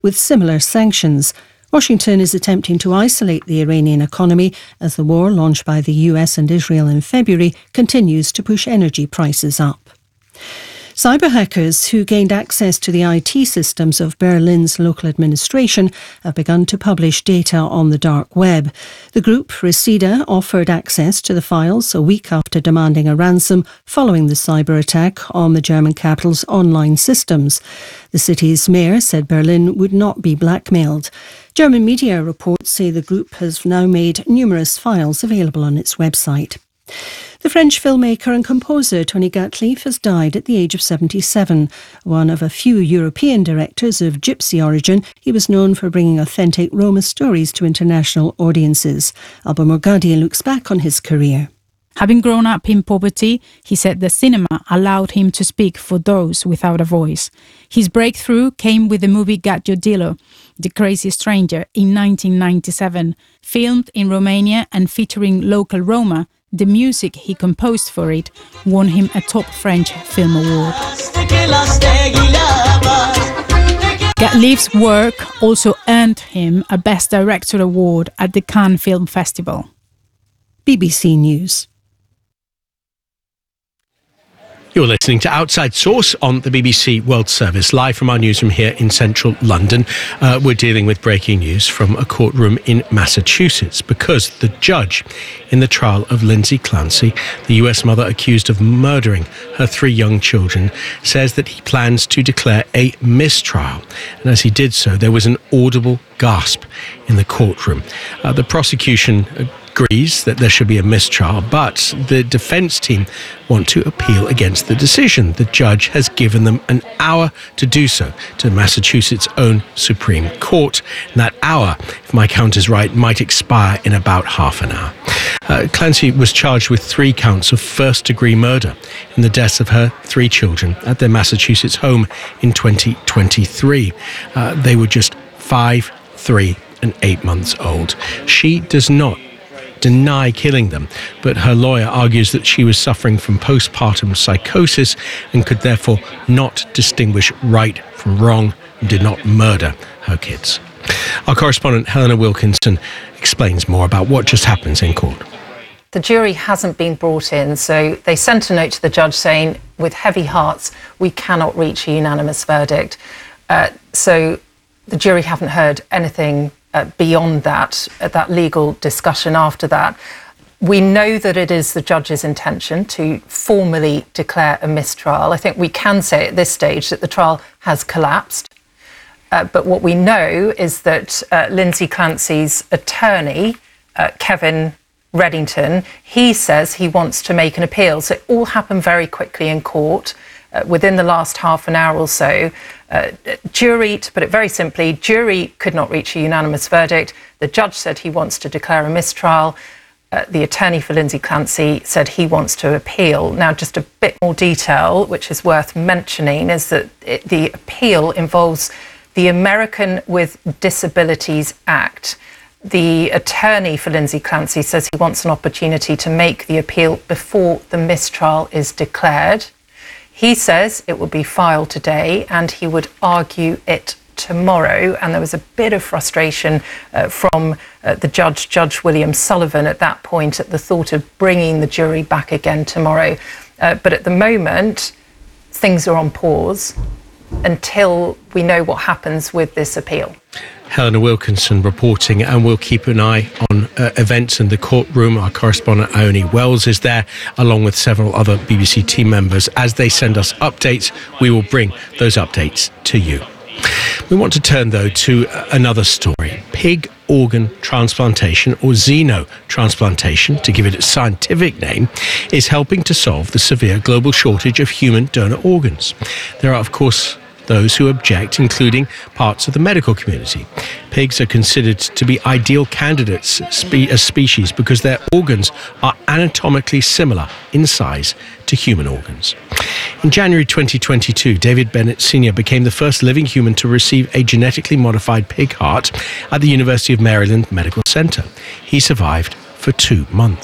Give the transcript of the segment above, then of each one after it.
with similar sanctions. Washington is attempting to isolate the Iranian economy as the war launched by the US and Israel in February continues to push energy prices up. Cyber hackers who gained access to the IT systems of Berlin's local administration have begun to publish data on the dark web. The group, Reseda, offered access to the files a week after demanding a ransom following the cyber attack on the German capital's online systems. The city's mayor said Berlin would not be blackmailed. German media reports say the group has now made numerous files available on its website. The French filmmaker and composer Tony Gatliff has died at the age of 77. One of a few European directors of gypsy origin, he was known for bringing authentic Roma stories to international audiences. Alba Morgadi looks back on his career. Having grown up in poverty, he said the cinema allowed him to speak for those without a voice. His breakthrough came with the movie Gaggiodillo, The Crazy Stranger, in 1997. Filmed in Romania and featuring local Roma, the music he composed for it won him a top French film award. Gatliff's work also earned him a Best Director award at the Cannes Film Festival. BBC News. You're listening to Outside Source on the BBC World Service, live from our newsroom here in central London. We're dealing with breaking news from a courtroom in Massachusetts because the judge in the trial of Lindsay Clancy, the US mother accused of murdering her 3 young children, says that he plans to declare a mistrial. And as he did so, there was an audible gasp in the courtroom. The prosecution agrees that there should be a mistrial, but the defence team want to appeal against the decision. The judge has given them an hour to do so to Massachusetts' own Supreme Court. And that hour, if my count is right, might expire in about half an hour. Clancy was charged with 3 counts of first-degree murder in the deaths of her 3 children at their Massachusetts home in 2023. They were just 5, 3 and 8 months old. She does not deny killing them, but her lawyer argues that she was suffering from postpartum psychosis and could therefore not distinguish right from wrong and did not murder her kids. Our correspondent Helena Wilkinson explains more about what just happens in court. The jury hasn't been brought in, so they sent a note to the judge saying, with heavy hearts, we cannot reach a unanimous verdict. So the jury haven't heard anything beyond that legal discussion after that. We know that it is the judge's intention to formally declare a mistrial. I think we can say at this stage that the trial has collapsed. But what we know is that Lindsay Clancy's attorney, Kevin Reddington, he says he wants to make an appeal. So it all happened very quickly in court. Within the last half an hour or so, jury, to put it very simply, jury could not reach a unanimous verdict. The judge said he wants to declare a mistrial. The attorney for Lindsay Clancy said he wants to appeal. Now, just a bit more detail, which is worth mentioning, is that the appeal involves the American with Disabilities Act. The attorney for Lindsay Clancy says he wants an opportunity to make the appeal before the mistrial is declared. He says it will be filed today and he would argue it tomorrow. And there was a bit of frustration from the judge, Judge William Sullivan, at that point at the thought of bringing the jury back again tomorrow. But at the moment, things are on pause until we know what happens with this appeal. Helena Wilkinson reporting, and we'll keep an eye on events in the courtroom. Our correspondent Ione Wells is there, along with several other BBC team members. As they send us updates, we will bring those updates to you. We want to turn, though, to another story. Pig organ transplantation, or xenotransplantation, to give it its scientific name, is helping to solve the severe global shortage of human donor organs. There are, of course, those who object, including parts of the medical community. Pigs are considered to be ideal candidates as species because their organs are anatomically similar in size to human organs. In January 2022, David Bennett Sr. became the first living human to receive a genetically modified pig heart at the University of Maryland Medical Center. He survived for 2 months.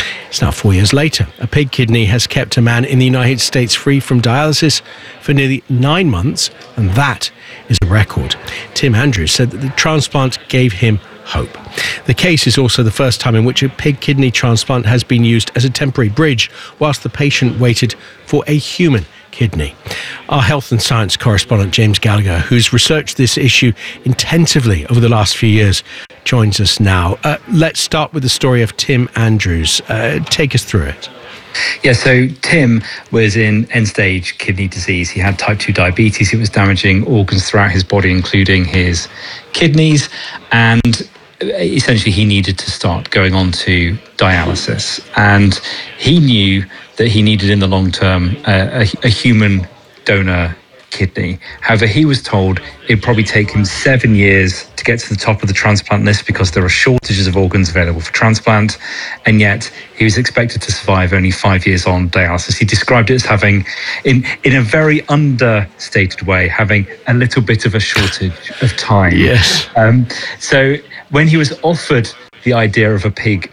It's now 4 years later. A pig kidney has kept a man in the United States free from dialysis for nearly 9 months, and that is a record. Tim Andrews said that the transplant gave him hope. The case is also the first time in which a pig kidney transplant has been used as a temporary bridge whilst the patient waited for a human kidney. Our health and science correspondent James Gallagher, who's researched this issue intensively over the last few years, joins us now. Let's start with the story of Tim Andrews. Take us through it. Yeah, so Tim was in end-stage kidney disease. He had type 2 diabetes. It was damaging organs throughout his body, including his kidneys, and essentially he needed to start going on to dialysis. And he knew that he needed in the long term a human donor kidney. However, he was told it'd probably take him 7 years to get to the top of the transplant list because there are shortages of organs available for transplant, and yet he was expected to survive only 5 years on dialysis. He described it as having, in a very understated way, having a little bit of a shortage of time. Yes. So when he was offered the idea of a pig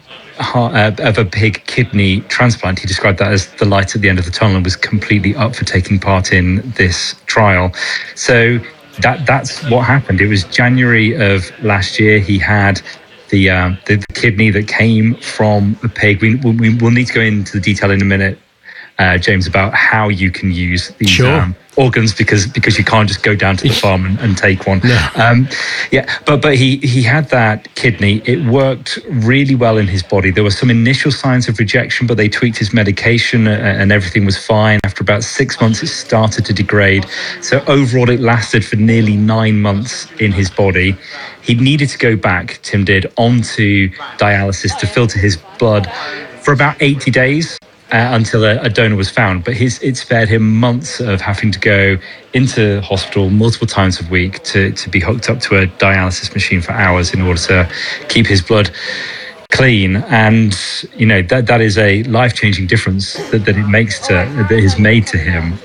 kidney transplant, he described that as the light at the end of the tunnel and was completely up for taking part in this trial. So that's what happened. It was January of last year. He had the kidney that came from a pig. We'll need to go into the detail in a minute, James, about how you can use these organs, because you can't just go down to the farm and take one. No. But he had that kidney. It worked really well in his body. There were some initial signs of rejection, but they tweaked his medication and everything was fine. After about 6 months, it started to degrade. So overall, it lasted for nearly 9 months in his body. He needed to go back, Tim did, onto dialysis to filter his blood for about 80 days. Until a donor was found. But it spared him months of having to go into hospital multiple times a week to be hooked up to a dialysis machine for hours in order to keep his blood clean. And you know that is a life-changing difference that it makes that is made to him.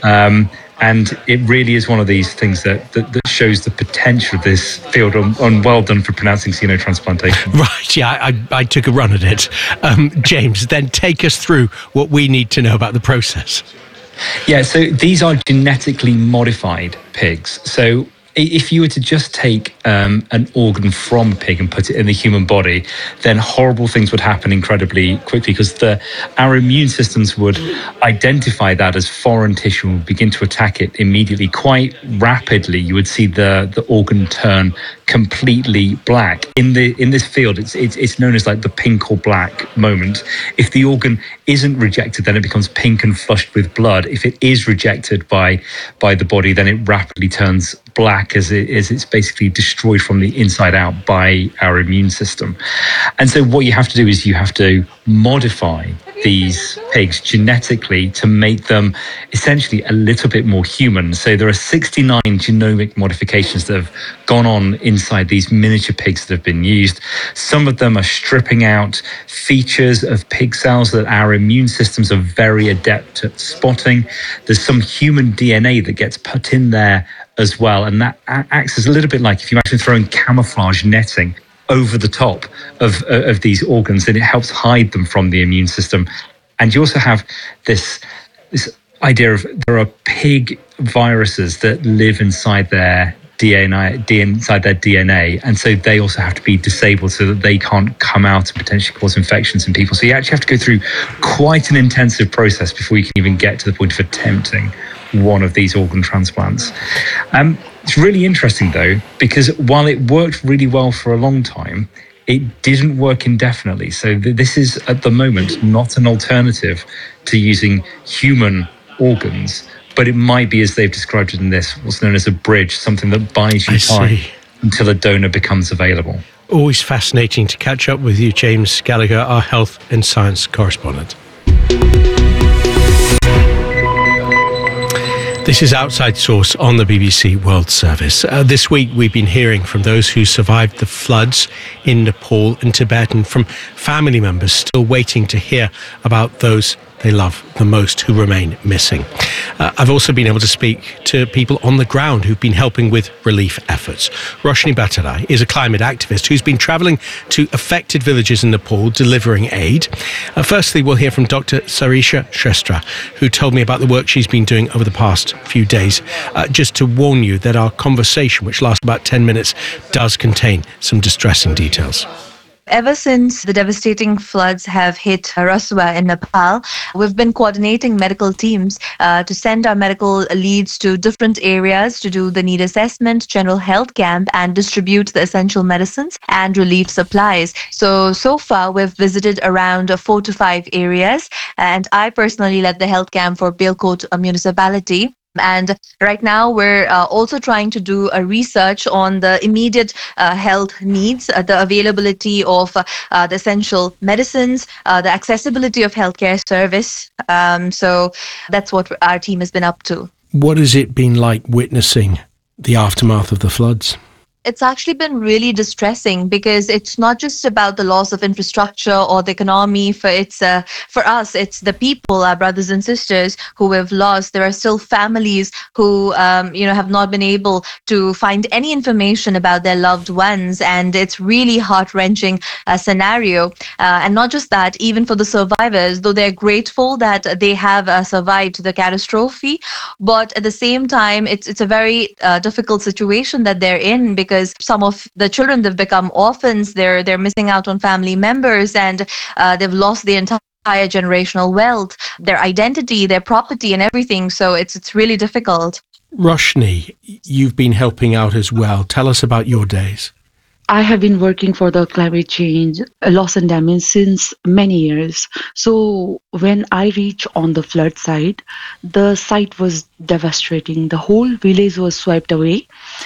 And it really is one of these things that shows the potential of this field. And well done for pronouncing xenotransplantation. Right, yeah, I took a run at it. James, then take us through what we need to know about the process. Yeah, so these are genetically modified pigs. So if you were to just take an organ from a pig and put it in the human body, then horrible things would happen incredibly quickly, because our immune systems would identify that as foreign tissue and would begin to attack it immediately. Quite rapidly, you would see the organ turn completely black. In this field, it's known as like the pink or black moment. If the organ isn't rejected, then it becomes pink and flushed with blood. If it is rejected by the body, then it rapidly turns black as it's basically destroyed from the inside out by our immune system. And so what you have to do is you have to modify these pigs genetically to make them essentially a little bit more human. So there are 69 genomic modifications that have gone on inside these miniature pigs that have been used. Some of them are stripping out features of pig cells that our immune systems are very adept at spotting. There's some human DNA that gets put in there as well, and that acts as a little bit like if you imagine throwing camouflage netting over the top of these organs, and it helps hide them from the immune system. And you also have this idea of there are pig viruses that live inside their DNA, and so they also have to be disabled so that they can't come out and potentially cause infections in people. So you actually have to go through quite an intensive process before you can even get to the point of attempting one of these organ transplants. It's really interesting though, because while it worked really well for a long time, it didn't work indefinitely. So this is at the moment not an alternative to using human organs, but it might be, as they've described it in this, what's known as a bridge, something that buys you time until a donor becomes available. Always fascinating to catch up with you, James Gallagher, our health and science correspondent. This is Outside Source on the BBC World Service. This week we've been hearing from those who survived the floods in Nepal and Tibet, and from family members still waiting to hear about those they love the most who remain missing. I've also been able to speak to people on the ground who've been helping with relief efforts. Roshni Bhattarai is a climate activist who's been travelling to affected villages in Nepal delivering aid. Firstly, we'll hear from Dr. Sarisha Shrestha, who told me about the work she's been doing over the past few days. Just to warn you that our conversation, which lasts about 10 minutes, does contain some distressing details. Ever since the devastating floods have hit Rasua in Nepal, we've been coordinating medical teams to send our medical leads to different areas to do the need assessment, general health camp, and distribute the essential medicines and relief supplies. So far, we've visited around 4 to 5 areas, and I personally led the health camp for Belkot municipality. And right now, we're also trying to do a research on the immediate health needs, the availability of the essential medicines, the accessibility of healthcare service. So that's what our team has been up to. What has it been like witnessing the aftermath of the floods? It's actually been really distressing because it's not just about the loss of infrastructure or the economy. For us, it's the people, our brothers and sisters who we've lost. There are still families who, have not been able to find any information about their loved ones, and it's really heart-wrenching scenario. And not just that, even for the survivors, though they're grateful that they have survived the catastrophe, but at the same time, it's a very difficult situation that they're in because some of the children, they've become orphans, they're missing out on family members, and they've lost the entire generational wealth, their identity, their property, and everything. So it's really difficult. Roshni, you've been helping out as well. Tell us about your days. I have been working for the climate change, loss and damage since many years. So when I reached on the flood site, the site was devastating. The whole village was swept away.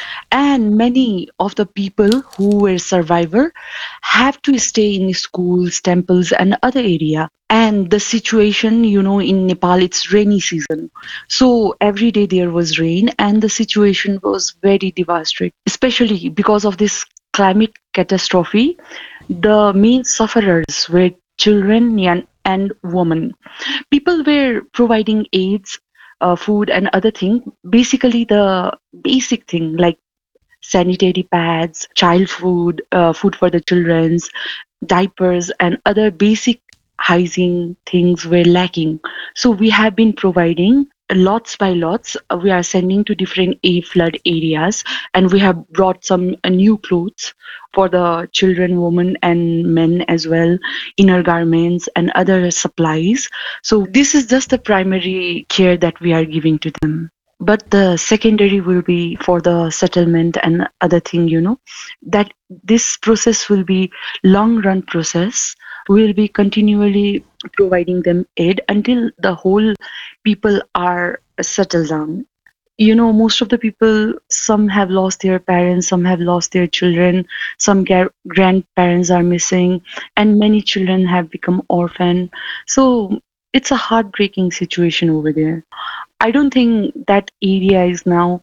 And many of the people who were survivors have to stay in schools, temples, and other area. And the situation, in Nepal, it's rainy season. So every day there was rain, and the situation was very devastating, especially because of this climate catastrophe. The main sufferers were children and women. People were providing aids, food, and other things. Basically, the basic thing like sanitary pads, child food, food for the children's, diapers, and other basic hygiene things were lacking. So we have been providing lots by lots. We are sending to different flood areas, and we have brought some new clothes for the children, women, and men as well, inner garments and other supplies. So this is just the primary care that we are giving to them. But the secondary will be for the settlement and other thing, that this process will be long run process. We will be continually providing them aid until the whole people are settled down. Most of the people, some have lost their parents, some have lost their children, some grandparents are missing, and many children have become orphan. So it's a heartbreaking situation over there. I don't think that area is now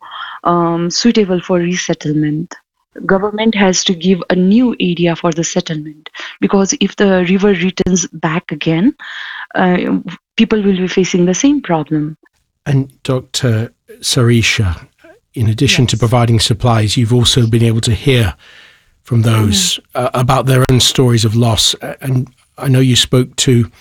suitable for resettlement. Government has to give a new area for the settlement, because if the river returns back again, people will be facing the same problem. And Dr. Sarisha, in addition to providing supplies, you've also been able to hear from those about their own stories of loss. And I know you spoke to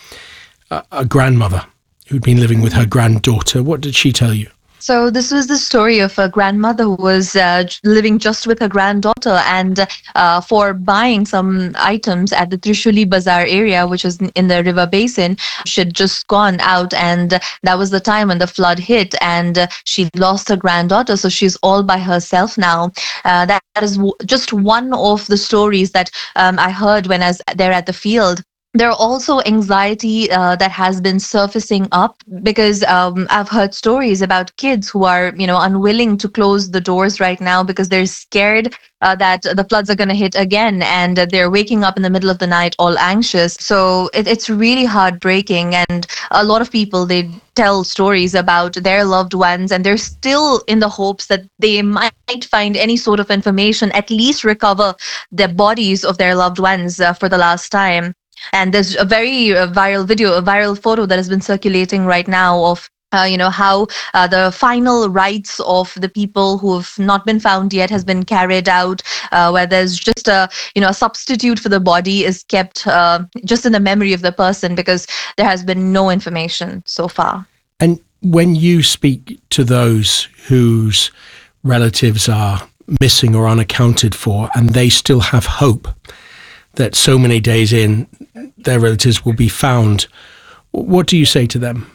a grandmother who'd been living with her granddaughter. What did she tell you? So this was the story of a grandmother who was living just with her granddaughter, and for buying some items at the Trishuli Bazaar area, which is in the river basin, she had just gone out, and that was the time when the flood hit, and she lost her granddaughter. So she's all by herself now. That is just one of the stories that I heard when I was there at the field. There are also anxiety that has been surfacing up because I've heard stories about kids who are, unwilling to close the doors right now because they're scared that the floods are going to hit again, and they're waking up in the middle of the night all anxious. So it's really heartbreaking, and a lot of people, they tell stories about their loved ones, and they're still in the hopes that they might find any sort of information, at least recover the bodies of their loved ones for the last time. And there's a very viral video, a viral photo that has been circulating right now of how the final rites of the people who have not been found yet has been carried out, where there's just a substitute for the body is kept just in the memory of the person, because there has been no information so far. And when you speak to those whose relatives are missing or unaccounted for, and they still have hope that so many days in their relatives will be found, what do you say to them?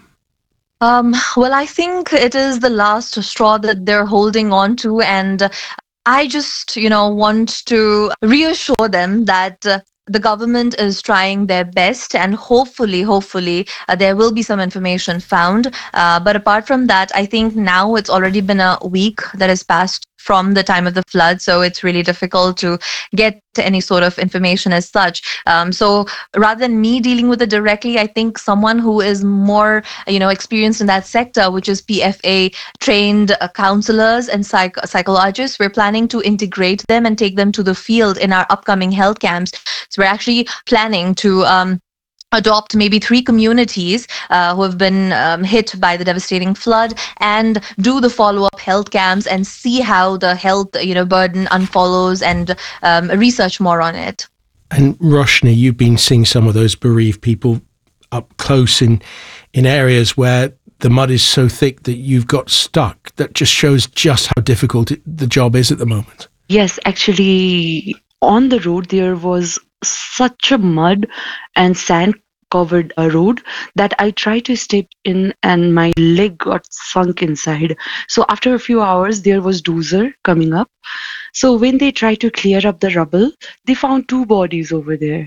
Well, I think it is the last straw that they're holding on to, and I just, want to reassure them that the government is trying their best, and hopefully, there will be some information found. But apart from that, I think now it's already been a week that has passed from the time of the flood, so it's really difficult to get any sort of information as such. So rather than me dealing with it directly, I think someone who is more, experienced in that sector, which is PFA trained counselors and psychologists, we're planning to integrate them and take them to the field in our upcoming health camps. So we're actually planning to adopt maybe 3 communities who have been hit by the devastating flood, and do the follow-up health camps and see how the health burden unfollows, and research more on it. And Roshni, you've been seeing some of those bereaved people up close in areas where the mud is so thick that you've got stuck. That just shows just how difficult the job is at the moment. Yes, actually, on the road there was such a mud and sand covered a road that I tried to step in and my leg got sunk inside. So after a few hours, there was dozer coming up. So when they tried to clear up the rubble, they found 2 bodies over there.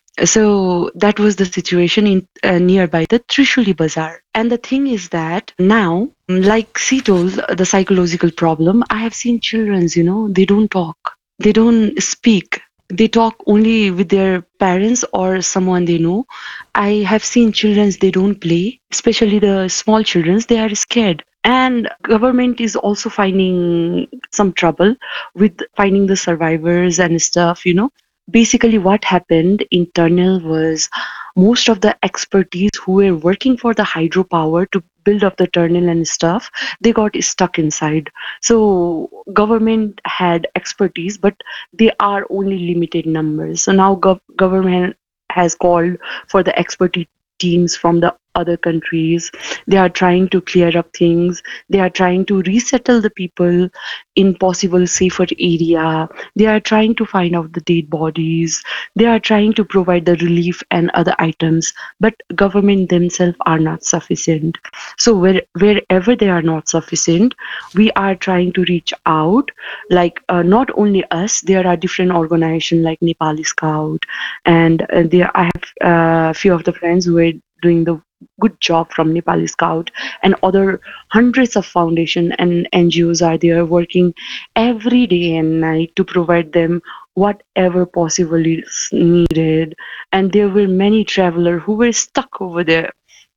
So that was the situation in nearby the Trishuli Bazaar. And the thing is that now, like she told, the psychological problem, I have seen children, they don't talk, they don't speak. They talk only with their parents or someone they know. I have seen children, they don't play, especially the small children, they are scared. And government is also finding some trouble with finding the survivors and stuff, Basically what happened in tunnel was most of the expertise who were working for the hydropower to build up the tunnel and stuff, they got stuck inside. So government had expertise, but they are only limited numbers. So now government has called for the expertise teams from the other countries. They are trying to clear up things. They are trying to resettle the people in possible safer area. They are trying to find out the dead bodies. They are trying to provide the relief and other items, but government themselves are not sufficient. So wherever they are not sufficient, we are trying to reach out, like not only us, there are different organizations like Nepali Scout, and I have a few of the friends who are doing the good job from Nepali Scout, and other hundreds of foundations and NGOs are there working every day and night to provide them whatever possible is needed. And there were many travelers who were stuck over there.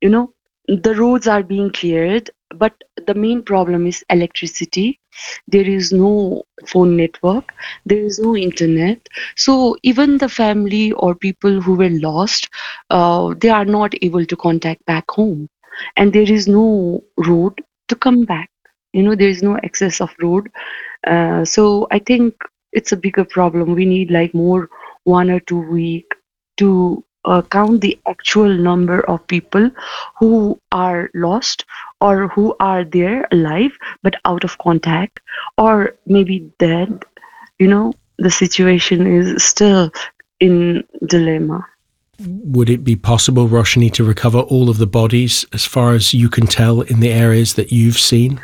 The roads are being cleared, but the main problem is electricity. There is no phone network, there is no internet. So even the family or people who were lost, they are not able to contact back home. And there is no road to come back. There is no access of road. So I think it's a bigger problem. We need like more 1 or 2 weeks to count the actual number of people who are lost or who are there alive but out of contact or maybe dead. The situation is still in dilemma. Would it be possible, Roshni, to recover all of the bodies as far as you can tell in the areas that you've seen?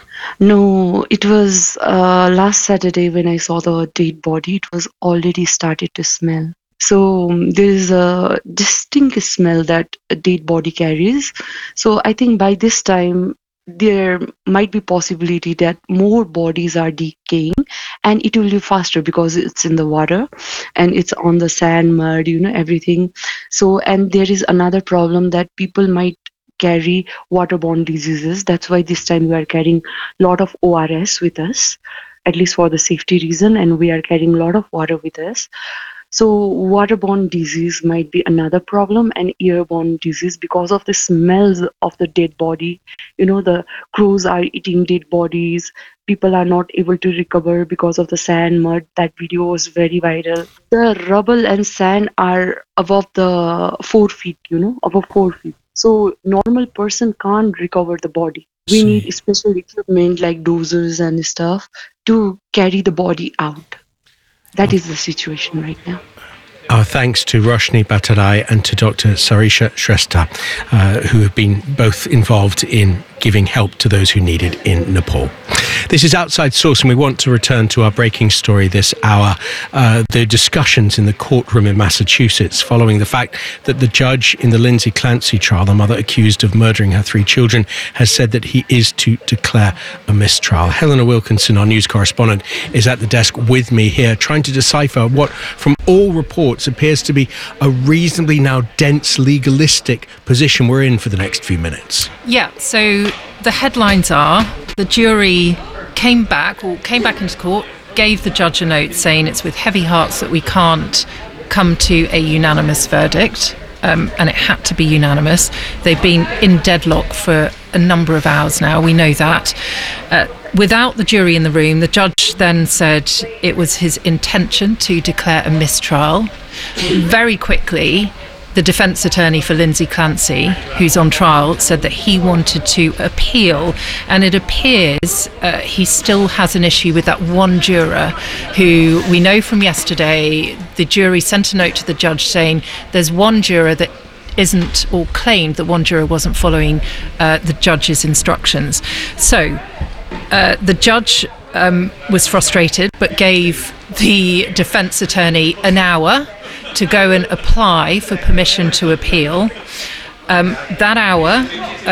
No, it was last Saturday when I saw the dead body, it was already started to smell. So there is a distinct smell that a dead body carries. So I think by this time there might be possibility that more bodies are decaying, and it will be faster because it's in the water and it's on the sand, mud, everything. So, and there is another problem that people might carry waterborne diseases. That's why this time we are carrying a lot of ORS with us, at least for the safety reason, and we are carrying a lot of water with us. So waterborne disease might be another problem, and airborne disease because of the smells of the dead body. The crows are eating dead bodies. People are not able to recover because of the sand, mud. That video was very viral. The rubble and sand are above the 4 feet, above 4 feet. So normal person can't recover the body. We need special equipment like dozers and stuff to carry the body out. That is the situation right now. Our thanks to Roshni Bhattarai and to Dr. Sarisha Shrestha, who have been both involved in giving help to those who need it in Nepal. This is Outside Source, and we want to return to our breaking story this hour, the discussions in the courtroom in Massachusetts following the fact that the judge in the Lindsay Clancy trial, the mother accused of murdering her 3 children, has said that he is to declare a mistrial. Helena Wilkinson, our news correspondent, is at the desk with me here, trying to decipher what, from all reports, appears to be a reasonably now dense, legalistic position we're in for the next few minutes. Yeah, so the headlines are the jury came back into court, gave the judge a note saying it's with heavy hearts that we can't come to a unanimous verdict, and it had to be unanimous. They've been in deadlock for a number of hours now, we know that. Without the jury in the room, the judge then said it was his intention to declare a mistrial. Very quickly, the defence attorney for Lindsay Clancy, who's on trial, said that he wanted to appeal, and it appears he still has an issue with that one juror who we know from yesterday. The jury sent a note to the judge saying there's one juror that isn't, or claimed that one juror wasn't following the judge's instructions. So the judge was frustrated but gave the defence attorney an hour to go and apply for permission to appeal. That hour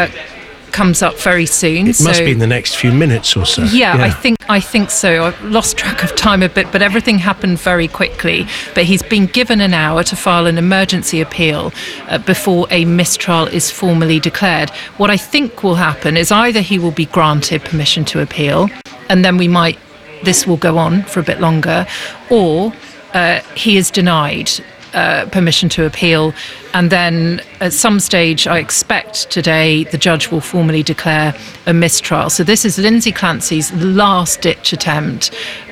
comes up very soon. It must be in the next few minutes or so. Yeah. I think so. I've lost track of time a bit, but everything happened very quickly. But he's been given an hour to file an emergency appeal before a mistrial is formally declared. What I think will happen is either he will be granted permission to appeal, and then this will go on for a bit longer, or he is denied permission to appeal, and then at some stage, I expect today, the judge will formally declare a mistrial. So this is Lindsay Clancy's last-ditch attempt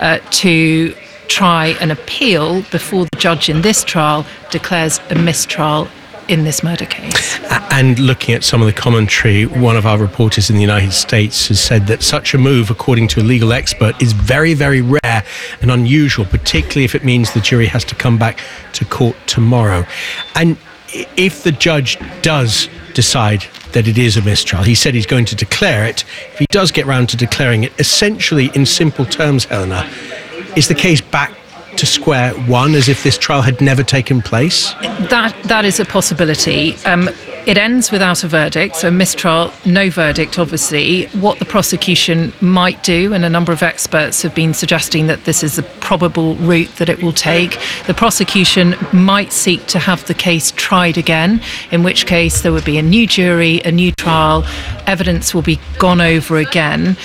to try and appeal before the judge in this trial declares a mistrial in this murder case. And looking at some of the commentary, one of our reporters in the United States has said that such a move, according to a legal expert, is very, very rare and unusual, particularly if it means the jury has to come back to court tomorrow. And if the judge does decide that it is a mistrial, he said he's going to declare it. If he does get round to declaring it, essentially, in simple terms, Helena, is the case back to square one, as if this trial had never taken place? That is a possibility. It ends without a verdict, so mistrial, no verdict, obviously. What the prosecution might do, and a number of experts have been suggesting that this is the probable route that it will take, the prosecution might seek to have the case tried again, in which case there would be a new jury, a new trial, evidence will be gone over again.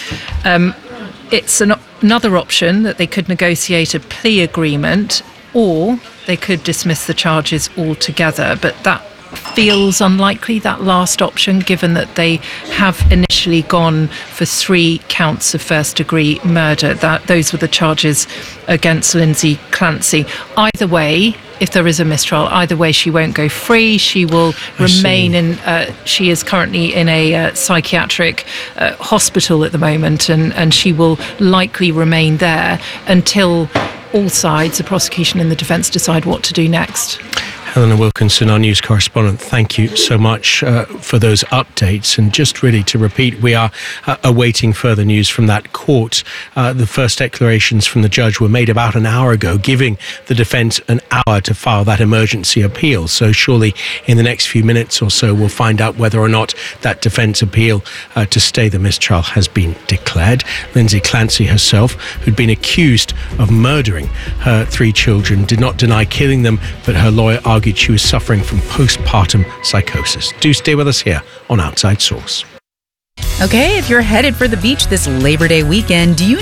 It's another option that they could negotiate a plea agreement, or they could dismiss the charges altogether. But that feels unlikely, that last option, given that they have initially gone for 3 counts of first-degree murder. Those were the charges against Lindsay Clancy. Either way, if there is a mistrial, either way, she won't go free. She will remain in. She is currently in a psychiatric hospital at the moment, and she will likely remain there until all sides, the prosecution and the defence, decide what to do next. Helena Wilkinson, our news correspondent, thank you so much for those updates. And just really to repeat, we are awaiting further news from that court. The first declarations from the judge were made about an hour ago, giving the defence an hour to file that emergency appeal. So surely in the next few minutes or so, we'll find out whether or not that defence appeal to stay the mistrial has been declared. Lindsay Clancy herself, who'd been accused of murdering her 3 children, did not deny killing them, but her lawyer argued she was suffering from postpartum psychosis. Do stay with us here on Outside Source. Okay, if you're headed for the beach this Labor Day weekend, do you know where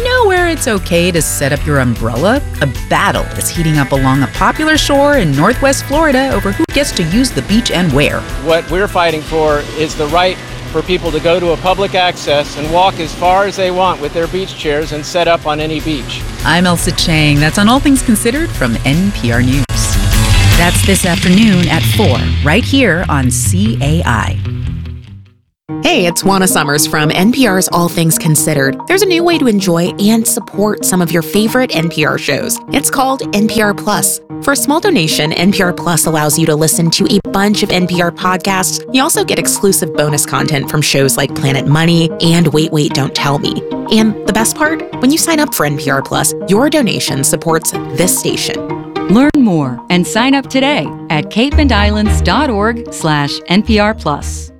it's okay to set up your umbrella, a battle is heating up along a popular shore in Northwest Florida over who gets to use the beach and where. What we're fighting for is the right for people to go to a public access and walk as far as they want with their beach chairs and set up on any beach. I'm Elsa Chang. That's on All Things Considered from NPR News. That's this afternoon at 4, right here on CAI. Hey, it's Juana Summers from NPR's All Things Considered. There's a new way to enjoy and support some of your favorite NPR shows. It's called NPR Plus. For a small donation, NPR Plus allows you to listen to a bunch of NPR podcasts. You also get exclusive bonus content from shows like Planet Money and Wait, Wait, Don't Tell Me. And the best part? When you sign up for NPR Plus, your donation supports this station. Learn more and sign up today at capeandislands.org/NPR Plus.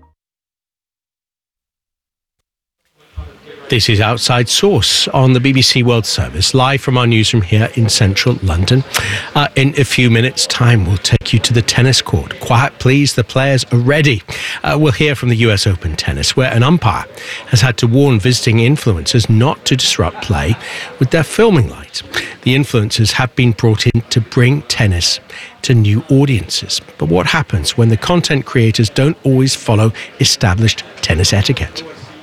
This is Outside Source on the BBC World Service, live from our newsroom here in central London. In a few minutes' time, we'll take you to the tennis court. Quiet, please, the players are ready. We'll hear from the US Open Tennis, where an umpire has had to warn visiting influencers not to disrupt play with their filming light. The influencers have been brought in to bring tennis to new audiences. But what happens when the content creators don't always follow established tennis etiquette?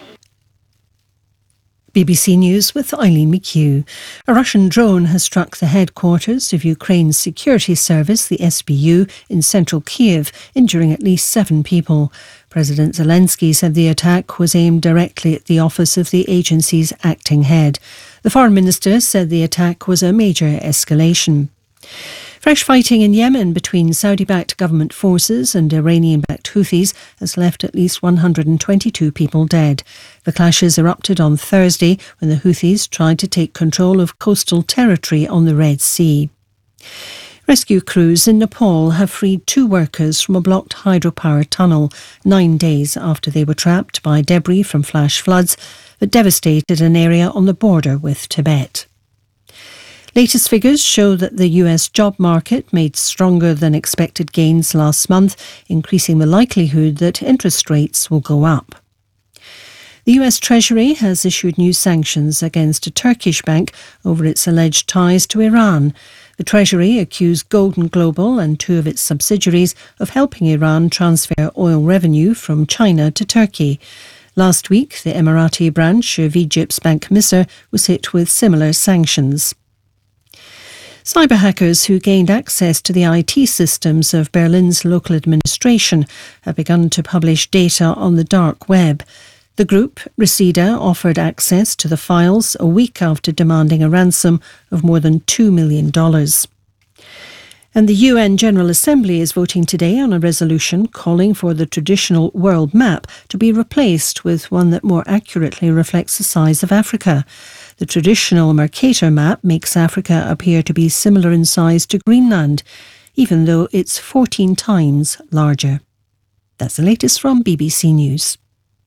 BBC News with Eileen McHugh. A Russian drone has struck the headquarters of Ukraine's security service, the SBU, in central Kiev, injuring at least 7 people. President Zelensky said the attack was aimed directly at the office of the agency's acting head. The foreign minister said the attack was a major escalation. Fresh fighting in Yemen between Saudi-backed government forces and Iranian-backed Houthis has left at least 122 people dead. The clashes erupted on Thursday when the Houthis tried to take control of coastal territory on the Red Sea. Rescue crews in Nepal have freed 2 workers from a blocked hydropower tunnel 9 days after they were trapped by debris from flash floods that devastated an area on the border with Tibet. Latest figures show that the US job market made stronger than expected gains last month, increasing the likelihood that interest rates will go up. The US Treasury has issued new sanctions against a Turkish bank over its alleged ties to Iran. The Treasury accused Golden Global and 2 of its subsidiaries of helping Iran transfer oil revenue from China to Turkey. Last week, the Emirati branch of Egypt's Bank Misr was hit with similar sanctions. Cyber hackers who gained access to the IT systems of Berlin's local administration have begun to publish data on the dark web. The group, Reseda, offered access to the files a week after demanding a ransom of more than $2 million. And the UN General Assembly is voting today on a resolution calling for the traditional world map to be replaced with one that more accurately reflects the size of Africa. The traditional Mercator map makes Africa appear to be similar in size to Greenland, even though it's 14 times larger. That's the latest from BBC News.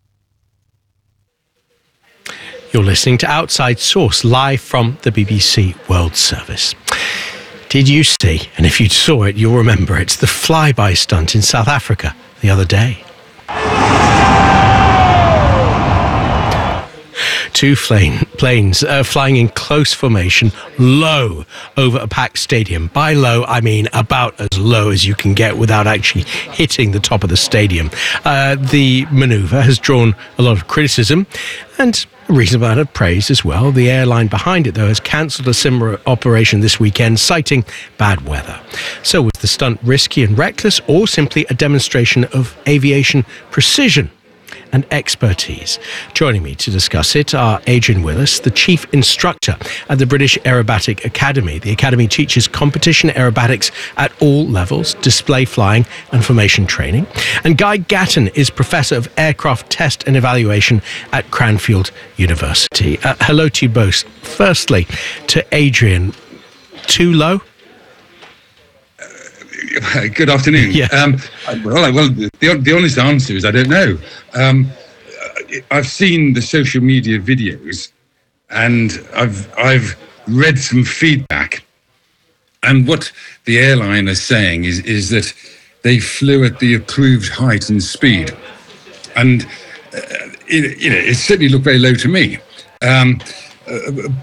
You're listening to Outside Source, live from the BBC World Service. Did you see, and if you saw it, you'll remember it's the flyby stunt in South Africa the other day. 2 planes flying in close formation, low over a packed stadium. By low, I mean about as low as you can get without actually hitting the top of the stadium. The manoeuvre has drawn a lot of criticism and a reasonable amount of praise as well. The airline behind it, though, has cancelled a similar operation this weekend, citing bad weather. So was the stunt risky and reckless, or simply a demonstration of aviation precision and expertise? Joining me to discuss it are Adrian Willis, the Chief Instructor at the British Aerobatic Academy. The Academy teaches competition aerobatics at all levels, display flying and formation training. And Guy Gatton is Professor of Aircraft Test and Evaluation at Cranfield University. Hello to you both. Firstly, to Adrian, too low? Good afternoon. Yeah. Well, the honest answer is I don't know. I've seen the social media videos, and I've read some feedback. And what the airline is saying is that they flew at the approved height and speed, and it certainly looked very low to me.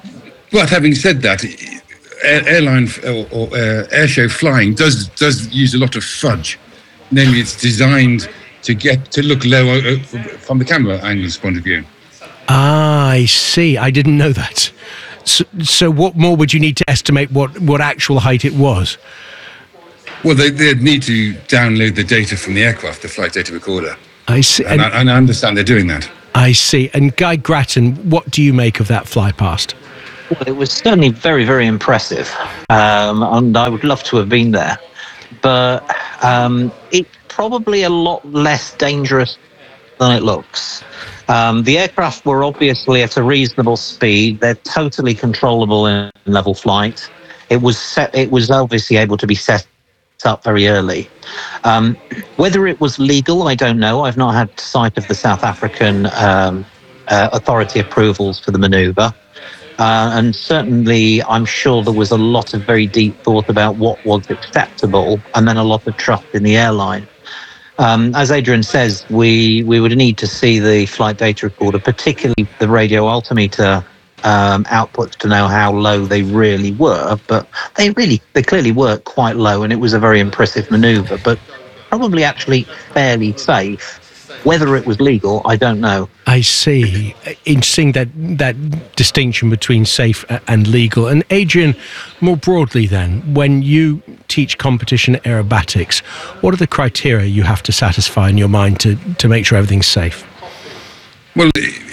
But having said that, airline or airshow flying does use a lot of fudge. Namely, it's designed to look lower from the camera angle's point of view. Ah, I see. I didn't know that. So what more would you need to estimate what actual height it was? Well, they'd need to download the data from the aircraft, the flight data recorder. I see. And I understand they're doing that. I see. And Guy Grattan, what do you make of that fly past? Well, it was certainly very, very impressive. And I would love to have been there. But it's probably a lot less dangerous than it looks. The aircraft were obviously at a reasonable speed. They're totally controllable in level flight. It was obviously able to be set up very early. Whether it was legal, I don't know. I've not had sight of the South African authority approvals for the manoeuvre. And certainly, I'm sure there was a lot of very deep thought about what was acceptable, and then a lot of trust in the airline. As Adrian says, we would need to see the flight data recorder, particularly the radio altimeter outputs, to know how low they really were. But they clearly were quite low, and it was a very impressive manoeuvre, but probably actually fairly safe. Whether it was legal, I don't know. I see. Interesting that distinction between safe and legal. And Adrian, more broadly then, when you teach competition aerobatics, what are the criteria you have to satisfy in your mind to make sure everything's safe? Well,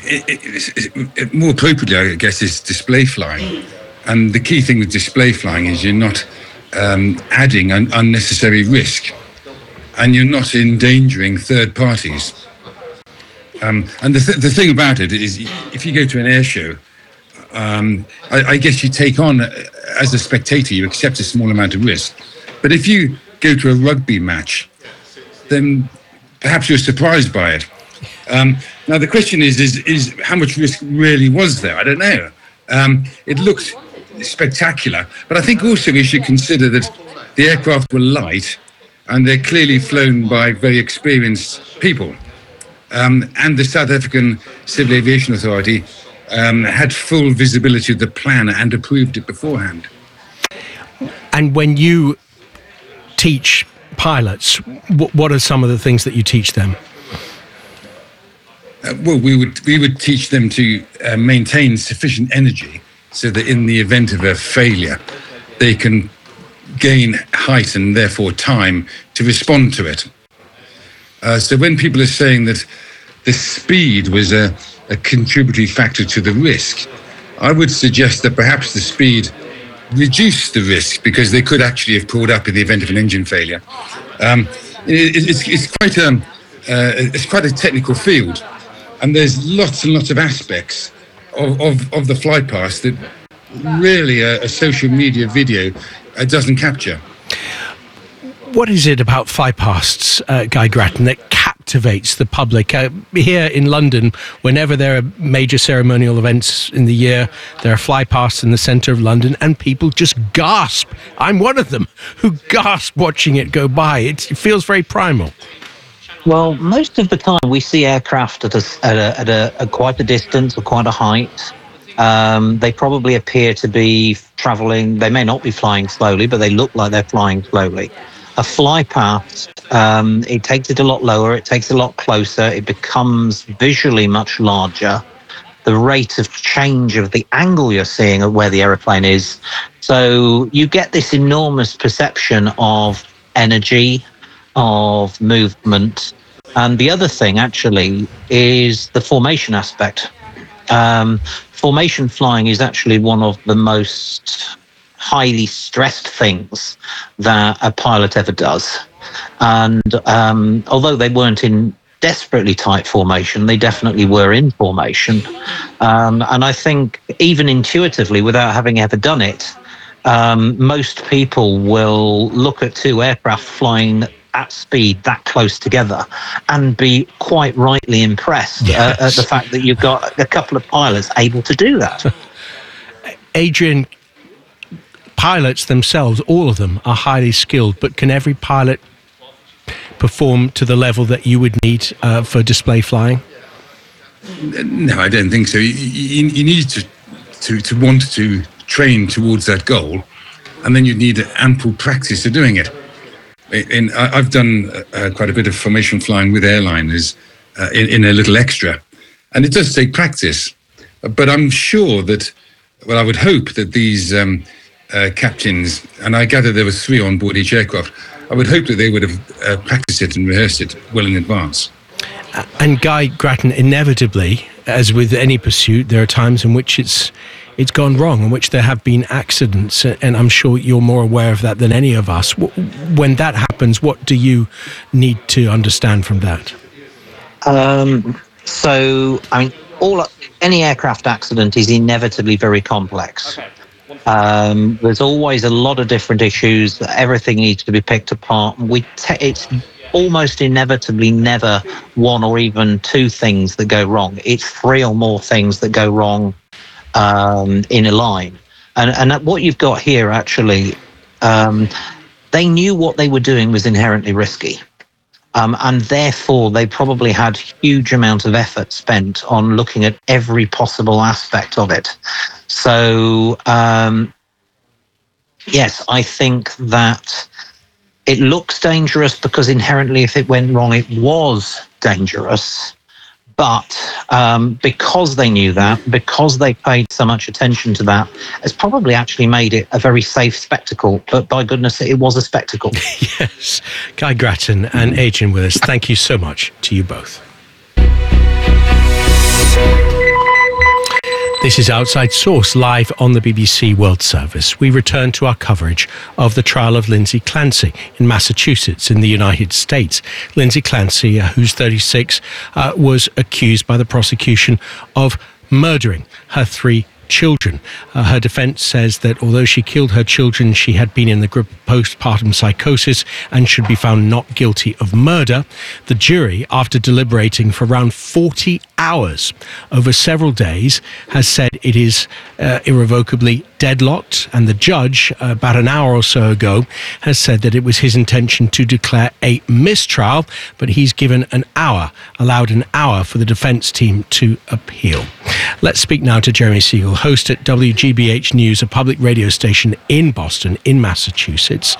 more appropriately, I guess, is display flying. And the key thing with display flying is you're not adding an unnecessary risk, and you're not endangering third parties. And the thing about it is, if you go to an air show, I guess you take on, as a spectator, you accept a small amount of risk. But if you go to a rugby match, then perhaps you're surprised by it. Now, the question is how much risk really was there? I don't know. It looked spectacular, but I think also we should consider that the aircraft were light, and they're clearly flown by very experienced people. And the South African Civil Aviation Authority had full visibility of the plan and approved it beforehand. And when you teach pilots, what are some of the things that you teach them? Well, we would teach them to maintain sufficient energy so that in the event of a failure, they can gain height and therefore time to respond to it. So when people are saying that the speed was a contributory factor to the risk, I would suggest that perhaps the speed reduced the risk because they could actually have pulled up in the event of an engine failure. It's quite a technical field, and there's lots and lots of aspects of the flight past that really a social media video doesn't capture. What is it about flypasts, Guy Grattan, that captivates the public? Here in London, whenever there are major ceremonial events in the year, there are flypasts in the centre of London, and people just gasp. I'm one of them who gasp watching it go by. It feels very primal. Well, most of the time we see aircraft at a quite a distance or quite a height. They probably appear to be travelling. They may not be flying slowly, but they look like they're flying slowly. A flypast, it takes it a lot lower, it takes it a lot closer, it becomes visually much larger. The rate of change of the angle you're seeing of where the aeroplane is. So you get this enormous perception of energy, of movement. And the other thing, actually, is the formation aspect. Formation flying is actually one of the most highly stressed things that a pilot ever does. And although they weren't in desperately tight formation, they definitely were in formation. And I think even intuitively, without having ever done it, most people will look at two aircraft flying at speed that close together and be quite rightly impressed at the fact that you've got a couple of pilots able to do that. Adrian, pilots themselves, all of them, are highly skilled, but can every pilot perform to the level that you would need for display flying? No, I don't think so. You need to to want to train towards that goal, and then you'd need ample practice of doing it. I've done quite a bit of formation flying with airliners in a little extra, and it does take practice. But I'm sure that, well, I would hope that these captains, and I gather there were 3 on board each aircraft, I would hope that they would have practiced it and rehearsed it well in advance. And Guy Grattan, inevitably, as with any pursuit, there are times in which it's gone wrong, in which there have been accidents, and I'm sure you're more aware of that than any of us. When that happens, what do you need to understand from that? So, I mean, any aircraft accident is inevitably very complex. Okay. There's always a lot of different issues. Everything needs to be picked apart. It's almost inevitably never 1 or even 2 things that go wrong. It's 3 or more things that go wrong in a line. And what you've got here, actually, they knew what they were doing was inherently risky. And therefore, they probably had huge amount of effort spent on looking at every possible aspect of it. So, yes, I think that it looks dangerous because inherently, if it went wrong, it was dangerous. But because they knew that, because they paid so much attention to that, it's probably actually made it a very safe spectacle. But by goodness, it was a spectacle. Yes. Guy Grattan and Adrian Willis, thank you so much to you both. This is Outside Source, live on the BBC World Service. We return to our coverage of the trial of Lindsay Clancy in Massachusetts in the United States. Lindsay Clancy, who's 36, was accused by the prosecution of murdering her 3 children. Her defense says that although she killed her children, she had been in the grip of postpartum psychosis and should be found not guilty of murder. The jury, after deliberating for around 40 hours over several days, has said it is irrevocably deadlocked, and the judge, about an hour or so ago, has said that it was his intention to declare a mistrial, but he's given allowed an hour for the defense team to appeal. Let's speak now to Jeremy Siegel, host at WGBH News, a public radio station in Boston, in Massachusetts.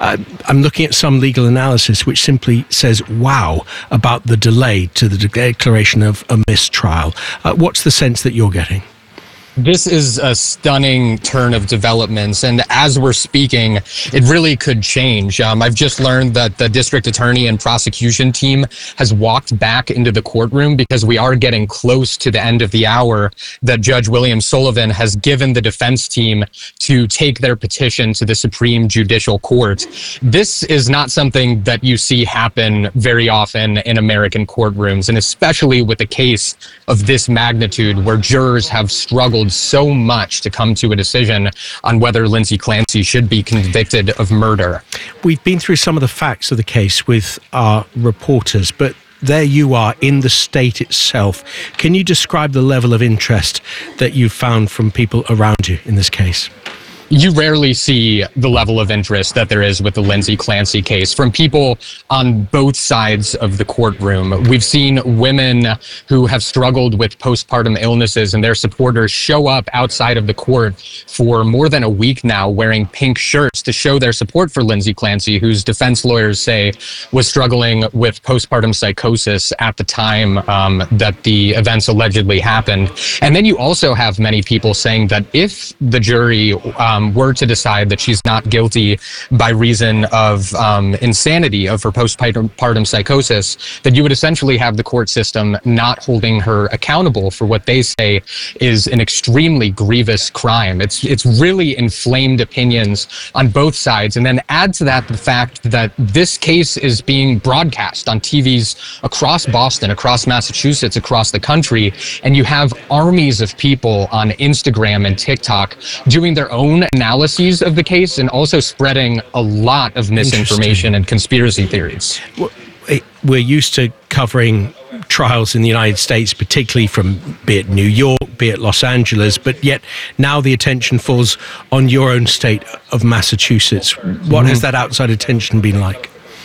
I'm looking at some legal analysis which simply says, wow, about the delay to the declaration of a mistrial. What's the sense that you're getting? This is a stunning turn of developments, and as we're speaking, it really could change. I've just learned that the district attorney and prosecution team has walked back into the courtroom because we are getting close to the end of the hour that Judge William Sullivan has given the defense team to take their petition to the Supreme Judicial Court. This is not something that you see happen very often in American courtrooms, and especially with a case of this magnitude where jurors have struggled so much to come to a decision on whether Lindsay Clancy should be convicted of murder. We've been through some of the facts of the case with our reporters, but there you are in the state itself. Can you describe the level of interest that you've found from people around you in this case? You rarely see the level of interest that there is with the Lindsay Clancy case from people on both sides of the courtroom. We've seen women who have struggled with postpartum illnesses and their supporters show up outside of the court for more than a week now wearing pink shirts to show their support for Lindsay Clancy, whose defense lawyers say was struggling with postpartum psychosis at the time that the events allegedly happened. And then you also have many people saying that if the jury were to decide that she's not guilty by reason of insanity of her postpartum psychosis, that you would essentially have the court system not holding her accountable for what they say is an extremely grievous crime. It's really inflamed opinions on both sides. And then add to that the fact that this case is being broadcast on TVs across Boston, across Massachusetts, across the country, and you have armies of people on Instagram and TikTok doing their own analyses of the case and also spreading a lot of misinformation and conspiracy theories. We're used to covering trials in the United States, particularly from be it New York, be it Los Angeles, but yet now the attention falls on your own state of Massachusetts. What has that outside attention been like?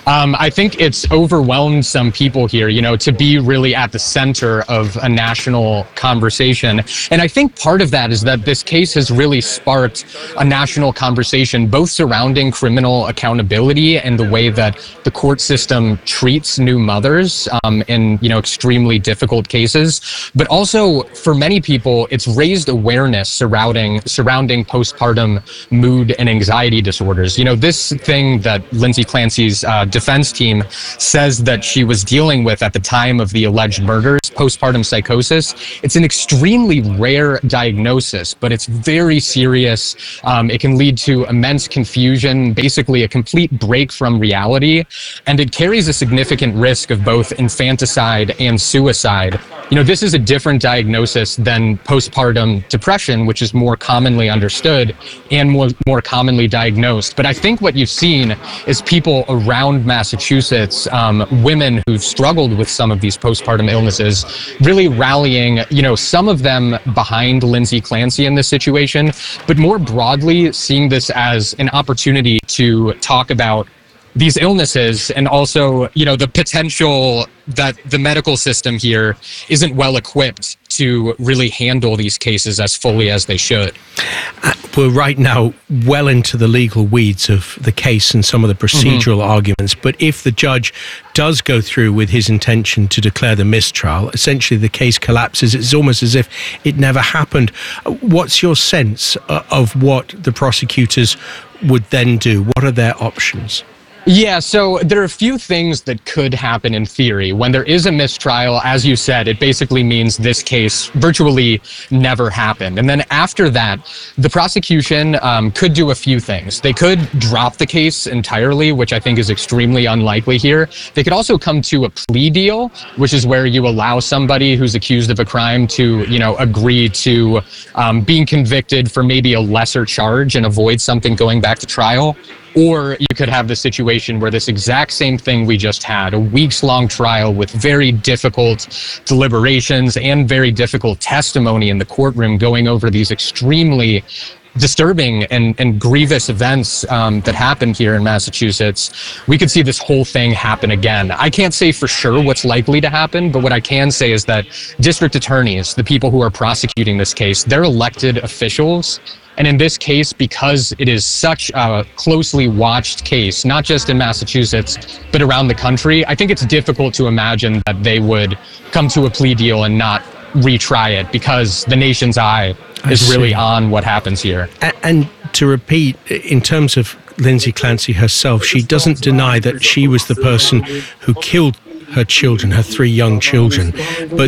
I think it's overwhelmed some people here, to be really at the center of a national conversation. And I think part of that is that this case has really sparked a national conversation, both surrounding criminal accountability and the way that the court system treats new mothers in, extremely difficult cases. But also, for many people, it's raised awareness surrounding postpartum mood and anxiety disorders. This thing that Lindsay Clancy's defense team says that she was dealing with at the time of the alleged murders, postpartum psychosis. It's an extremely rare diagnosis, but it's very serious. It can lead to immense confusion, basically a complete break from reality, and it carries a significant risk of both infanticide and suicide. This is a different diagnosis than postpartum depression, which is more commonly understood and more commonly diagnosed. But I think what you've seen is people around Massachusetts, women who've struggled with some of these postpartum illnesses, really rallying, some of them behind Lindsay Clancy in this situation, but more broadly seeing this as an opportunity to talk about these illnesses and also, the potential that the medical system here isn't well equipped to really handle these cases as fully as they should. We're right now well into the legal weeds of the case and some of the procedural arguments, but if the judge does go through with his intention to declare the mistrial, essentially the case collapses. It's almost as if it never happened. What's your sense of what the prosecutors would then do? What are their options? Yeah, so there are a few things that could happen in theory. When there is a mistrial, as you said, it basically means this case virtually never happened. And then after that, the prosecution could do a few things. They could drop the case entirely, which I think is extremely unlikely here. They could also come to a plea deal, which is where you allow somebody who's accused of a crime to, agree to being convicted for maybe a lesser charge and avoid something going back to trial. Or you could have the situation where this exact same thing we just had, a weeks-long trial with very difficult deliberations and very difficult testimony in the courtroom going over these extremely disturbing and grievous events that happened here in Massachusetts. We could see this whole thing happen again. I can't say for sure what's likely to happen, but what I can say is that district attorneys, the people who are prosecuting this case, they're elected officials. And in this case, because it is such a closely watched case, not just in Massachusetts, but around the country, I think it's difficult to imagine that they would come to a plea deal and not retry it, because the nation's eye is really on what happens here. And to repeat, in terms of Lindsay Clancy herself, she doesn't deny that she was the person who killed her children, her 3 young children, but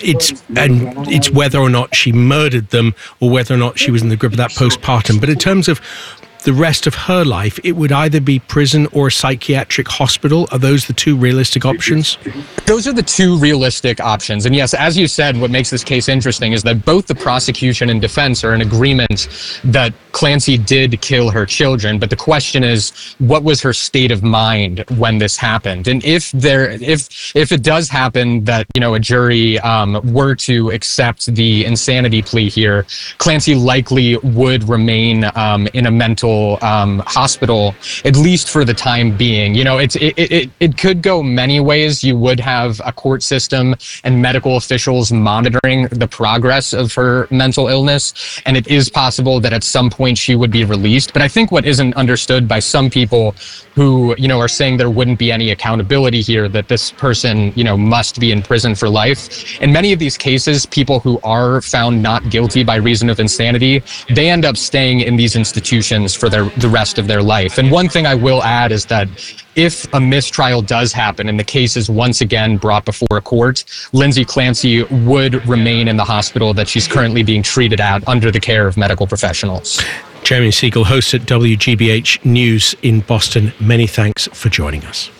it's whether or not she murdered them or whether or not she was in the grip of that postpartum. But in terms of the rest of her life, it would either be prison or a psychiatric hospital. Are those the 2 realistic options? Those are the 2 realistic options. And yes, as you said, what makes this case interesting is that both the prosecution and defense are in agreement that Clancy did kill her children. But the question is, what was her state of mind when this happened? And if it does happen that, a jury were to accept the insanity plea here, Clancy likely would remain in a mental hospital, at least for the time being. It could go many ways. You would have a court system and medical officials monitoring the progress of her mental illness, and it is possible that at some point she would be released. But I think what isn't understood by some people who, are saying there wouldn't be any accountability here, that this person, must be in prison for life. In many of these cases, people who are found not guilty by reason of insanity, they end up staying in these institutions for the rest of their life. And one thing I will add is that if a mistrial does happen and the case is once again brought before a court, Lindsay Clancy would remain in the hospital that she's currently being treated at under the care of medical professionals. Jeremy Siegel, host at WGBH News in Boston. Many thanks for joining us.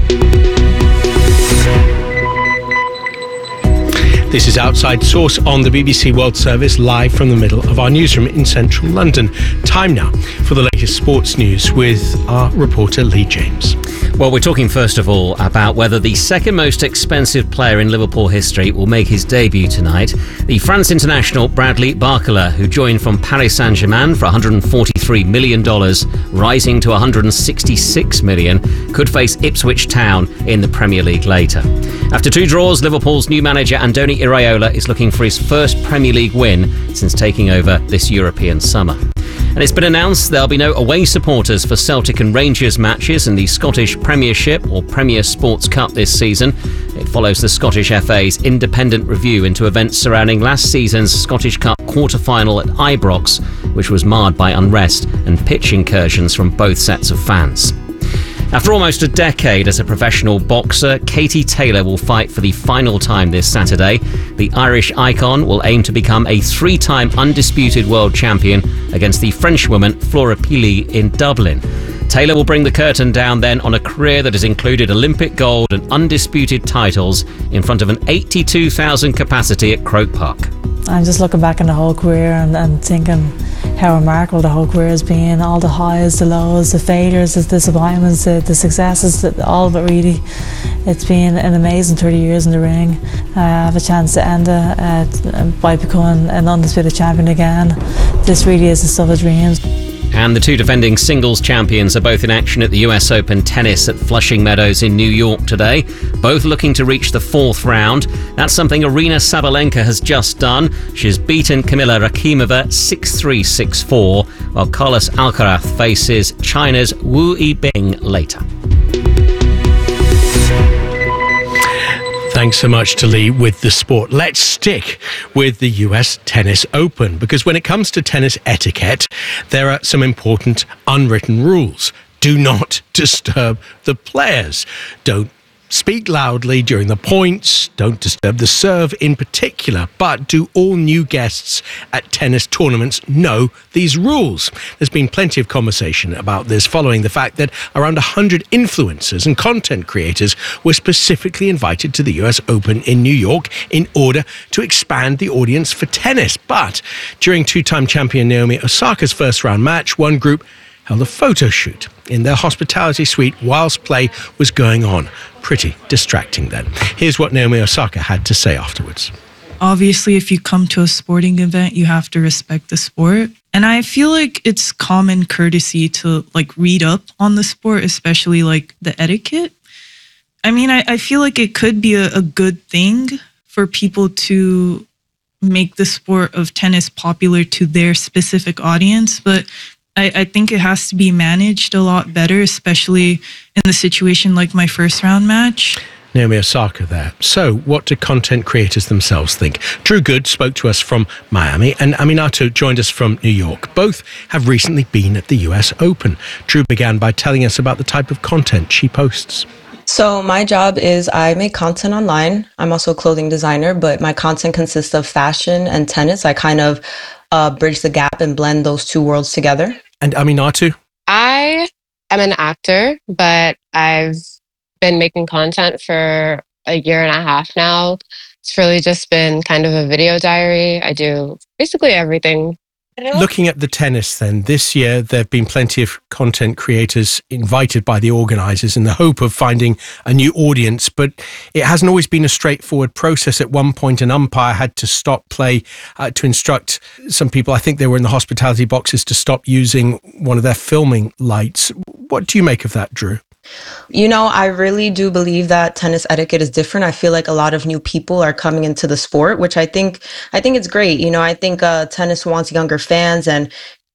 This is Outside Source on the BBC World Service, live from the middle of our newsroom in central London. Time now for the latest sports news with our reporter Lee James. Well, we're talking first of all about whether the second most expensive player in Liverpool history will make his debut tonight. The France international Bradley Barcola, who joined from Paris Saint-Germain for $143 million, rising to $166 million, could face Ipswich Town in the Premier League later. After 2 draws, Liverpool's new manager Andoni Iraola is looking for his first Premier League win since taking over this European summer. And it's been announced there'll be no away supporters for Celtic and Rangers matches in the Scottish Premiership or Premier Sports Cup this season. It follows the Scottish FA's independent review into events surrounding last season's Scottish Cup quarter-final at Ibrox, which was marred by unrest and pitch incursions from both sets of fans. After almost a decade as a professional boxer, Katie Taylor will fight for the final time this Saturday. The Irish icon will aim to become a 3-time undisputed world champion against the Frenchwoman Flora Pili in Dublin. Taylor will bring the curtain down then on a career that has included Olympic gold and undisputed titles in front of an 82,000 capacity at Croke Park. I'm just looking back on the whole career and thinking how remarkable the whole career has been. All the highs, the lows, the failures, the disappointments, the successes, all of it really. It's been an amazing 30 years in the ring. I have a chance to end it by becoming an undisputed champion again. This really is the stuff of dreams. And the 2 defending singles champions are both in action at the US Open tennis at Flushing Meadows in New York today, both looking to reach the 4th round. That's something Aryna Sabalenka has just done. She's beaten Kamila Rakimova 6-3, 6-4, while Carlos Alcaraz faces China's Wu Yibing later. Thanks so much to Lee with the sport. Let's stick with the US Tennis Open, because when it comes to tennis etiquette, there are some important unwritten rules. Do not disturb the players. Don't speak loudly during the points. Don't disturb the serve in particular. But do all new guests at tennis tournaments know these rules? There's been plenty of conversation about this following the fact that around 100 influencers and content creators were specifically invited to the US Open in New York in order to expand the audience for tennis. But during 2-time champion Naomi Osaka's first round match, one group held a photo shoot in their hospitality suite whilst play was going on. Pretty distracting then. Here's what Naomi Osaka had to say afterwards. Obviously, if you come to a sporting event, you have to respect the sport. And I feel like it's common courtesy to read up on the sport, especially the etiquette. I mean, I feel like it could be a good thing for people to make the sport of tennis popular to their specific audience, but I think it has to be managed a lot better, especially in the situation like my first round match. Naomi Osaka there. So what do content creators themselves think? Drew Good spoke to us from Miami and Aminatou joined us from New York. Both have recently been at the US Open. Drew began by telling us about the type of content she posts. So my job is I make content online. I'm also a clothing designer, but my content consists of fashion and tennis. I kind of bridge the gap and blend those 2 worlds together. And Aminatou? I am an actor, but I've been making content for a year and a half now. It's really just been kind of a video diary. I do basically everything. Looking at the tennis then, this year there have been plenty of content creators invited by the organisers in the hope of finding a new audience, but it hasn't always been a straightforward process. At one point, an umpire had to stop play to instruct some people, I think they were in the hospitality boxes, to stop using one of their filming lights. What do you make of that, Drew? You know, I really do believe that tennis etiquette is different. I feel like a lot of new people are coming into the sport, which I think it's great. You know, I think tennis wants younger fans and,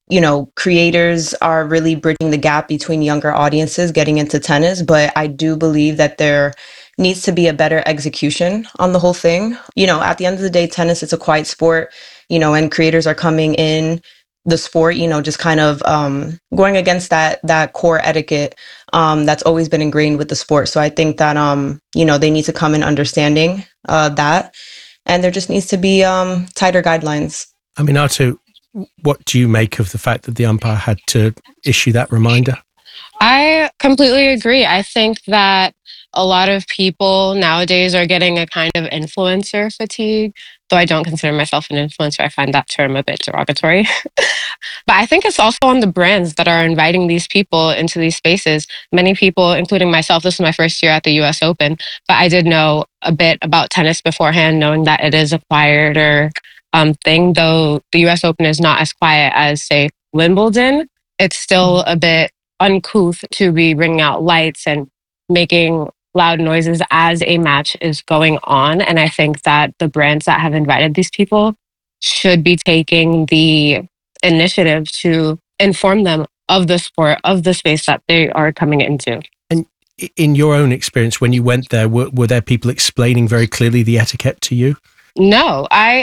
creators are really bridging the gap between younger audiences getting into tennis. But I do believe that there needs to be a better execution on the whole thing. At the end of the day, tennis is a quiet sport, and creators are coming in the sport, just kind of going against that core etiquette that's always been ingrained with the sport. So I think that, they need to come in understanding that, and there just needs to be tighter guidelines. Aminatou, what do you make of the fact that the umpire had to issue that reminder? I completely agree. I think that a lot of people nowadays are getting a kind of influencer fatigue, though I don't consider myself an influencer. I find that term a bit derogatory. But I think it's also on the brands that are inviting these people into these spaces. Many people, including myself, this is my first year at the US Open, but I did know a bit about tennis beforehand, knowing that it is a quieter thing, though the US Open is not as quiet as, say, Wimbledon. It's still a bit uncouth to be bringing out lights and making loud noises as a match is going on. And I think that the brands that have invited these people should be taking the initiative to inform them of the sport, of the space that they are coming into. And in your own experience, when you went there, were there people explaining very clearly the etiquette to you? No, I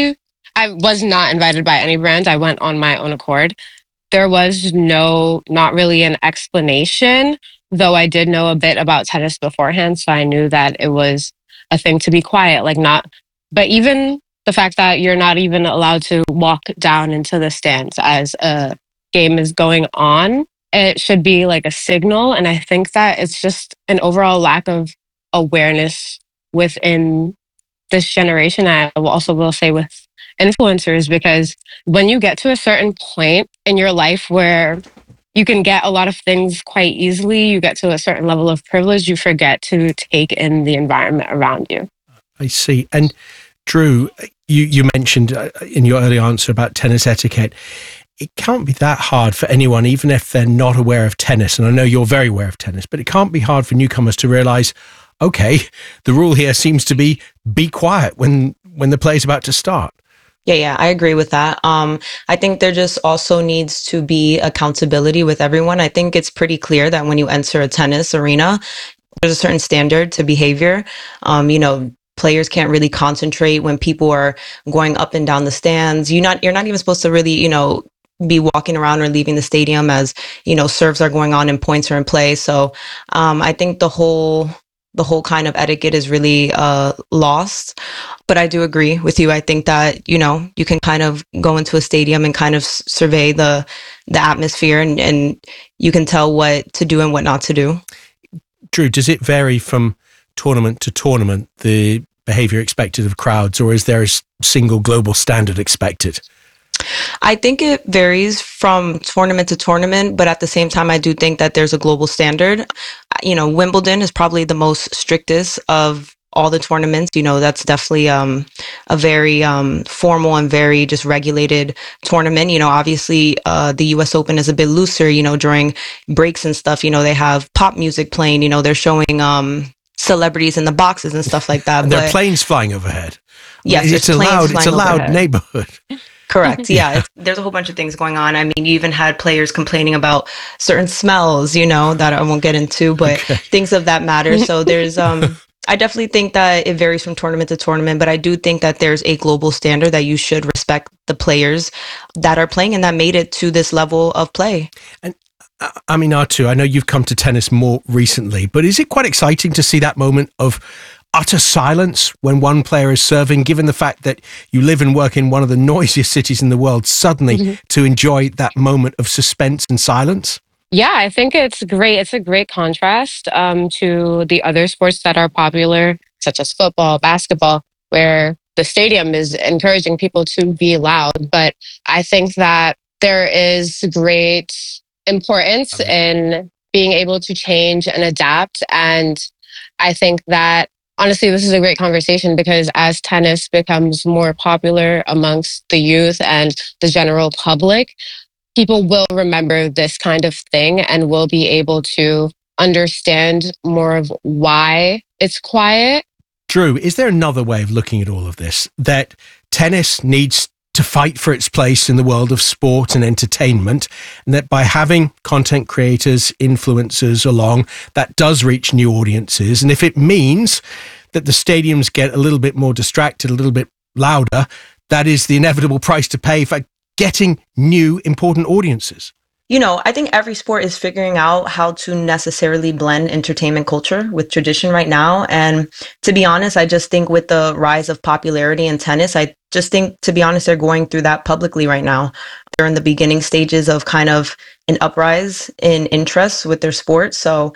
was not invited by any brand. I went on my own accord. There was not really an explanation, though I did know a bit about tennis beforehand. So I knew that it was a thing to be quiet, but even the fact that you're not even allowed to walk down into the stands as a game is going on, it should be like a signal. And I think that it's just an overall lack of awareness within this generation. I also will say with influencers, because when you get to a certain point in your life where you can get a lot of things quite easily, you get to a certain level of privilege, you forget to take in the environment around you. I see. And Drew, you mentioned in your early answer about tennis etiquette. It can't be that hard for anyone, even if they're not aware of tennis. And I know you're very aware of tennis, but it can't be hard for newcomers to realize, okay, the rule here seems to be quiet when the play's about to start. Yeah, I agree with that. I think there just also needs to be accountability with everyone. I think it's pretty clear that when you enter a tennis arena, there's a certain standard to behavior. Players can't really concentrate when people are going up and down the stands. You're not even supposed to really, be walking around or leaving the stadium as, serves are going on and points are in play. So I think the whole kind of etiquette is really lost. But I do agree with you. I think that, you can kind of go into a stadium and kind of survey the atmosphere and you can tell what to do and what not to do. Drew, does it vary from tournament to tournament, the behavior expected of crowds, or is there a single global standard expected? I think it varies from tournament to tournament, but at the same time, I do think that there's a global standard. Wimbledon is probably the most strictest of all the tournaments. That's definitely a very formal and very just regulated tournament. Obviously the US Open is a bit looser, during breaks and stuff, they have pop music playing, they're showing celebrities in the boxes and stuff like that. And there are planes flying overhead. Yes, it's a loud neighborhood. Correct. Yeah. There's a whole bunch of things going on. I mean, you even had players complaining about certain smells, that I won't get into, but things of that matter. So there's, I definitely think that it varies from tournament to tournament, but I do think that there's a global standard that you should respect the players that are playing and that made it to this level of play. And Aminatu, I know you've come to tennis more recently, but is it quite exciting to see that moment of utter silence when one player is serving, given the fact that you live and work in one of the noisiest cities in the world, suddenly to enjoy that moment of suspense and silence? Yeah, I think it's great. It's a great contrast to the other sports that are popular, such as football, basketball, where the stadium is encouraging people to be loud. But I think that there is great importance in being able to change and adapt. And I think that, honestly, this is a great conversation because as tennis becomes more popular amongst the youth and the general public, people will remember this kind of thing and will be able to understand more of why it's quiet. Drew, is there another way of looking at all of this? That tennis needs to fight for its place in the world of sport and entertainment, and that by having content creators, influencers along, that does reach new audiences. And if it means that the stadiums get a little bit more distracted, a little bit louder, that is the inevitable price to pay for getting new important audiences. I think every sport is figuring out how to necessarily blend entertainment culture with tradition right now. And to be honest, I just think with the rise of popularity in tennis, I just think, to be honest, they're going through that publicly right now. They're in the beginning stages of kind of an uprise in interest with their sport. So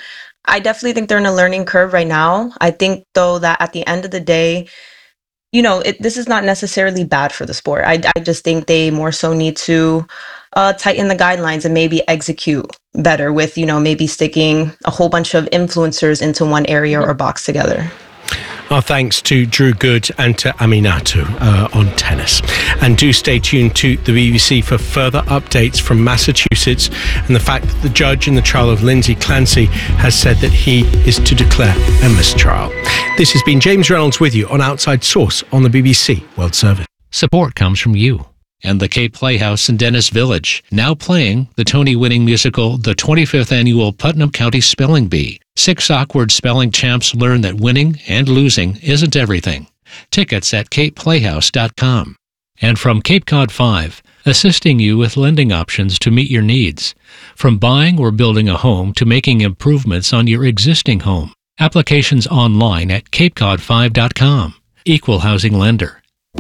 I definitely think they're in a learning curve right now. I think, though, that at the end of the day, this is not necessarily bad for the sport. I just think they more so need to tighten the guidelines and maybe execute better with, maybe sticking a whole bunch of influencers into one area or box together. Our thanks to Drew Good and to Aminatou on tennis. And do stay tuned to the BBC for further updates from Massachusetts and the fact that the judge in the trial of Lindsay Clancy has said that he is to declare a mistrial. This has been James Reynolds with you on Outside Source on the BBC World Service. Support comes from you and the Cape Playhouse in Dennis Village, now playing the Tony-winning musical, the 25th Annual Putnam County Spelling Bee. 6 awkward spelling champs learn that winning and losing isn't everything. Tickets at capeplayhouse.com. And from Cape Cod 5, assisting you with lending options to meet your needs. From buying or building a home to making improvements on your existing home. Applications online at capecod5.com. Equal housing lender.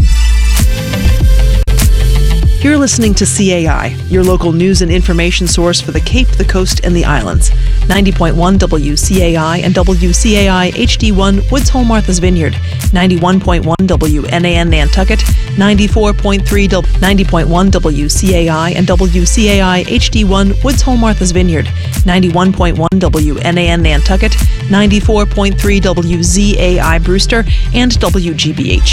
You're listening to CAI, your local news and information source for the Cape, the Coast, and the Islands. 90.1 WCAI and WCAI HD1 Woods Hole Martha's Vineyard. 91.1 WNAN Nantucket. 90.1 WCAI and WCAI HD1 Woods Hole Martha's Vineyard. 91.1 WNAN Nantucket. 94.3 WZAI Brewster and WGBH.